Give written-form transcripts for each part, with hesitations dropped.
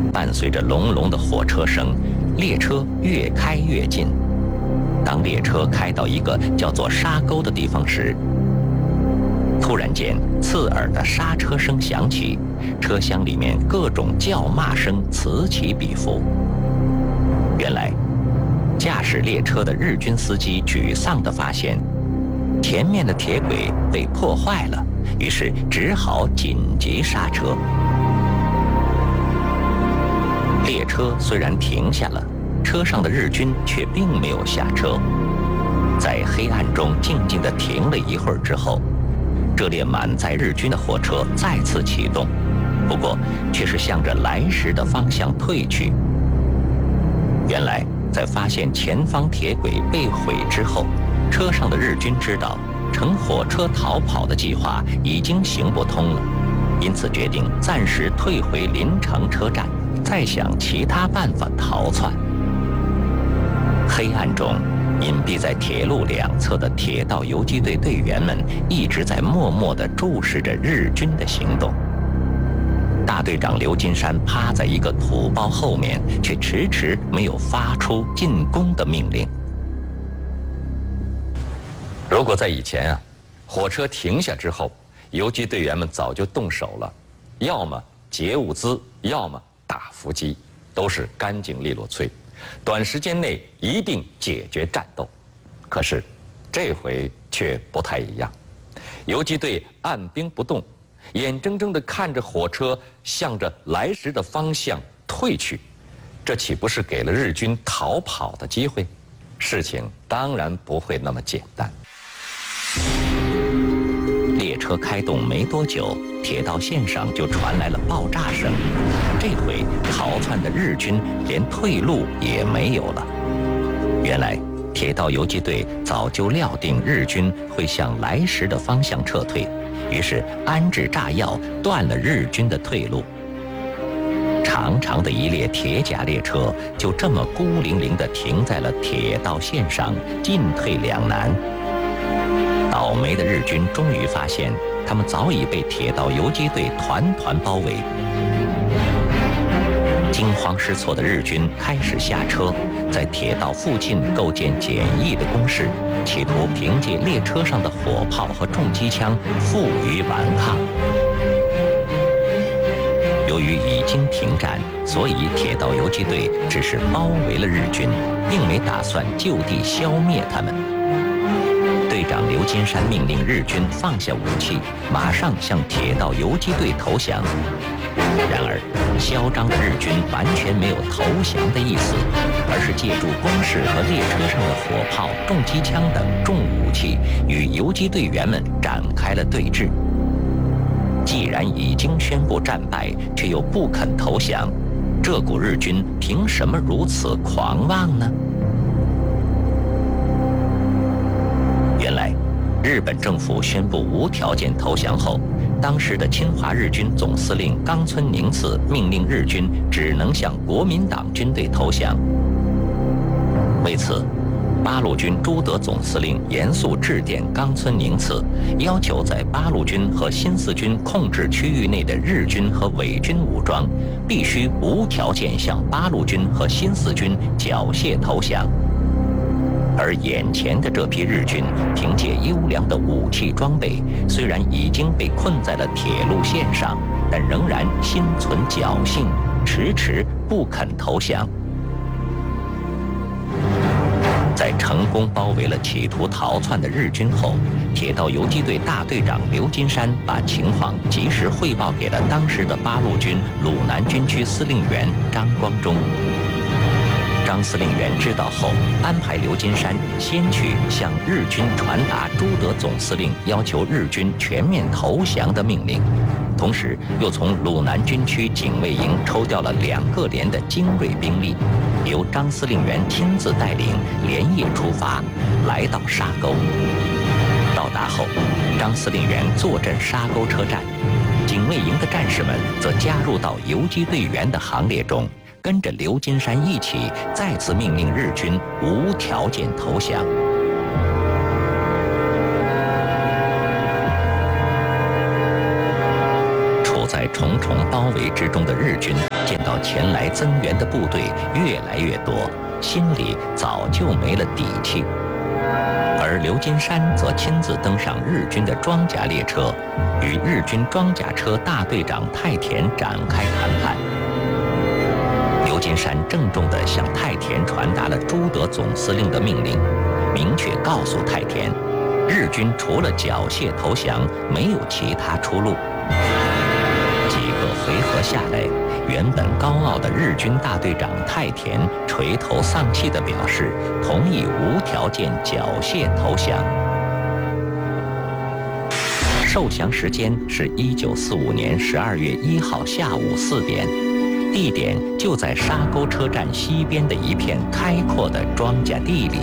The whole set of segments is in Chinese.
伴随着隆隆的火车声，列车越开越近。当列车开到一个叫做沙沟的地方时，突然间刺耳的刹车声响起，车厢里面各种叫骂声此起彼伏。原来，驾驶列车的日军司机沮丧地发现，前面的铁轨被破坏了，于是只好紧急刹车。列车虽然停下了，车上的日军却并没有下车。在黑暗中静静地停了一会儿之后，这列满载日军的火车再次启动，不过却是向着来时的方向退去。原来，在发现前方铁轨被毁之后，车上的日军知道乘火车逃跑的计划已经行不通了，因此决定暂时退回临城车站，再想其他办法逃窜。黑暗中，隐蔽在铁路两侧的铁道游击队队员们一直在默默地注视着日军的行动。大队长刘金山趴在一个土包后面，却迟迟没有发出进攻的命令。 如果在以前啊，火车停下之后，游击队员们早就动手了，要么劫物资，要么打伏击，都是干净利落脆，短时间内一定解决战斗。可是，这回却不太一样，游击队按兵不动，眼睁睁地看着火车向着来时的方向退去，这岂不是给了日军逃跑的机会？事情当然不会那么简单。 列车开动没多久，铁道线上就传来了爆炸声。这回逃窜的日军连退路也没有了。原来，铁道游击队早就料定日军会向来时的方向撤退，于是安置炸药，断了日军的退路。长长的一列铁甲列车就这么孤零零地停在了铁道线上，进退两难。倒霉的日军终于发现，他们早已被铁道游击队团团包围。惊慌失措的日军开始下车，在铁道附近构建简易的工事，企图凭借列车上的火炮和重机枪负隅顽抗。由于已经停战，所以铁道游击队只是包围了日军，并没打算就地消灭他们。队长刘金山命令日军放下武器，马上向铁道游击队投降。然而，嚣张的日军完全没有投降的意思，而是借助工事和列车上的火炮、重机枪等重武器，与游击队员们展开了对峙。既然已经宣布战败，却又不肯投降，这股日军凭什么如此狂妄呢？原来，日本政府宣布无条件投降后，当时的侵华日军总司令冈村宁次命令日军只能向国民党军队投降。为此，八路军朱德总司令严肃致电冈村宁次，要求在八路军和新四军控制区域内的日军和伪军武装必须无条件向八路军和新四军缴械投降。而眼前的这批日军凭借优良的武器装备，虽然已经被困在了铁路线上，但仍然心存侥幸，迟迟不肯投降。在成功包围了企图逃窜的日军后，铁道游击队大队长刘金山把情况及时汇报给了当时的八路军鲁南军区司令员张光忠。张司令员知道后，安排刘金山先去向日军传达朱德总司令要求日军全面投降的命令，同时又从鲁南军区警卫营抽调了2个连的精锐兵力，由张司令员亲自带领，连夜出发，来到沙沟。到达后，张司令员坐镇沙沟车站，警卫营的战士们则加入到游击队员的行列中，跟着刘金山一起再次命令日军无条件投降。处在重重包围之中的日军见到前来增援的部队越来越多，心里早就没了底气。而刘金山则亲自登上日军的装甲列车，与日军装甲车大队长太田展开谈判。刘金山郑重地向太田传达了朱德总司令的命令，明确告诉太田，日军除了缴械投降，没有其他出路。几个回合下来，原本高傲的日军大队长太田垂头丧气地表示同意无条件缴械投降。受降时间是1945年12月1号下午4点，地点就在沙沟车站西边的一片开阔的庄稼地里。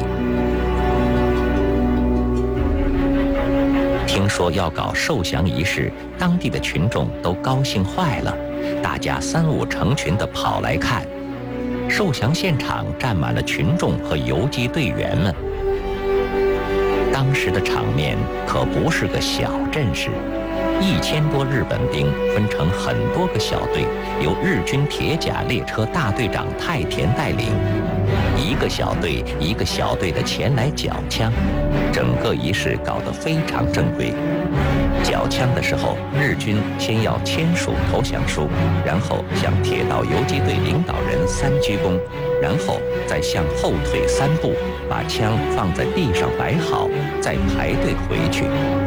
听说要搞受降仪式，当地的群众都高兴坏了，大家3、5成群地跑来看。受降现场站满了群众和游击队员们。当时的场面可不是个小阵势，1000多日本兵分成很多个小队，由日军铁甲列车大队长太田带领，一个小队一个小队的前来缴枪。整个仪式搞得非常正规。缴枪的时候，日军先要签署投降书，然后向铁道游击队领导人3鞠躬，然后再向后退3步，把枪放在地上摆好，再排队回去。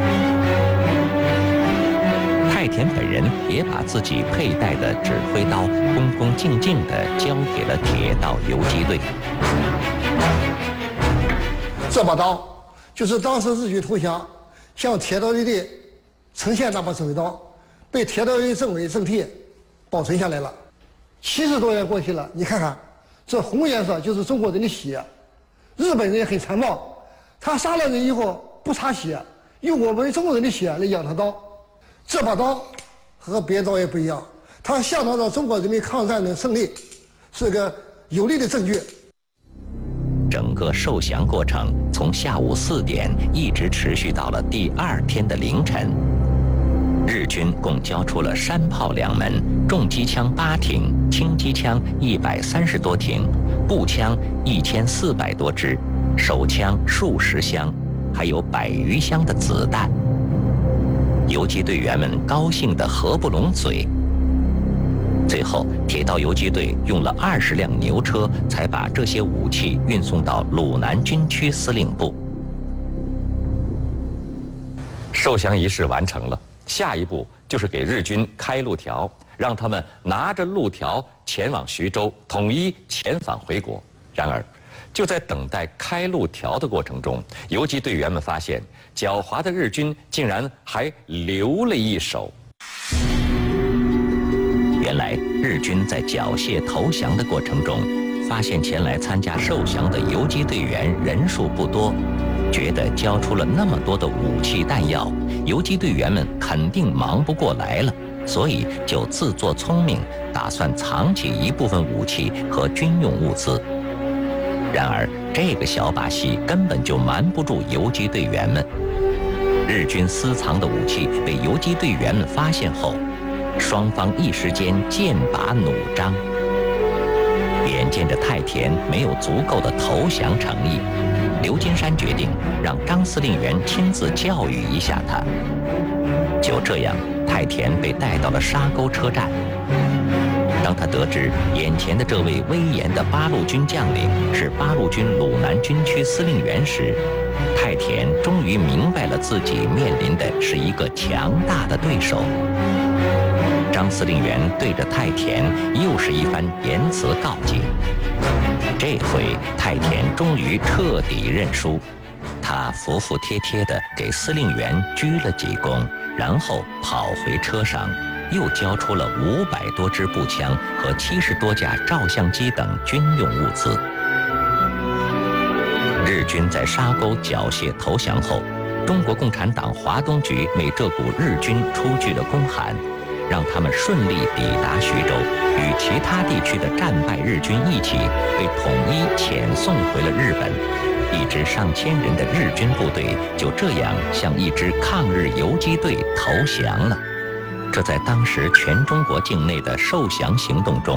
太田本人也把自己佩戴的指挥刀恭恭敬敬地交给了铁道游击队。 这把刀就是当时日军投降向铁道游击队呈现那把指挥刀，被铁道游击政委政替保存下来了。70多年过去了，你看看，这红颜色就是中国人的血。日本人很残暴，他杀了人以后不擦血，用我们中国人的血来养他刀。这把刀和别的刀也不一样，它象征着中国人民抗战的胜利，是个有力的证据。 整个受降过程从下午4点一直持续到了第2天的凌晨。日军共交出了山炮2门、重机枪8挺、轻机枪130多挺、步枪1400多支、手枪数十箱，还有100余箱的子弹。游击队员们高兴得合不拢嘴。最后，铁道游击队用了20辆牛车，才把这些武器运送到鲁南军区司令部。 受降仪式完成了，下一步就是给日军开路条，让他们拿着路条前往徐州，统一遣返回国。然而，就在等待开路条的过程中，游击队员们发现，狡猾的日军竟然还留了一手。 原来，日军在缴械投降的过程中，发现前来参加受降的游击队员人数不多，觉得交出了那么多的武器弹药，游击队员们肯定忙不过来了，所以就自作聪明，打算藏起一部分武器和军用物资。然而，这个小把戏根本就瞒不住游击队员们。日军私藏的武器被游击队员们发现后，双方一时间剑拔弩张。眼见着太田没有足够的投降诚意，刘金山决定让张司令员亲自教育一下他。就这样，太田被带到了沙沟车站。当他得知眼前的这位威严的八路军将领是八路军鲁南军区司令员时，太田终于明白了自己面临的是一个强大的对手。张司令员对着太田又是一番言辞告诫。这回太田终于彻底认输，他服服帖帖地给司令员鞠了几躬，然后跑回车上，又交出了500多支步枪和70多架照相机等军用物资。日军在沙沟缴械投降后，中国共产党华东局为这股日军出具了公函，让他们顺利抵达徐州，与其他地区的战败日军一起被统一遣送回了日本。一支上千人的日军部队就这样向一支抗日游击队投降了。这在当时全中国境内的受降行动中